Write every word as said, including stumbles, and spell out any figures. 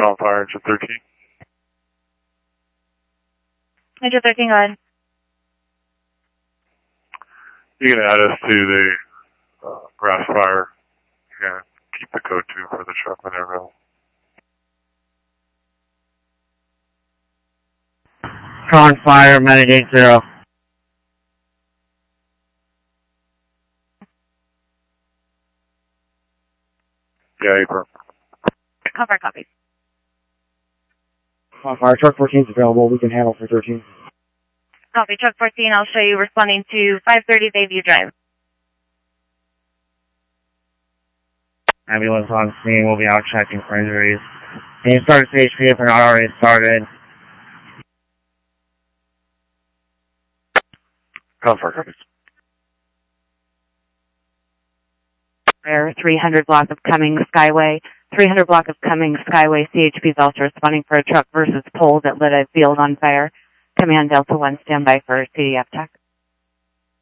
on fire, engine thirteen. Engine thirteen, go ahead. You can add us to the uh, grass fire and keep the code two for the truck when they're available. On fire, mitigate zero. Yeah, April. On fire, copy. On fire, truck fourteen is available. We can handle for thirteen. Copy, truck fourteen, I'll show you responding to five thirty Bayview Drive. Ambulance on scene. We'll be out checking for injuries. Can you start C H P if they're not already started? On fire, copies. Air three hundred block of Cummings Skyway. three hundred block of Cummings Skyway. C H P is also responding for a truck versus pole that lit a field on fire. Command Delta one, standby for C D F tech.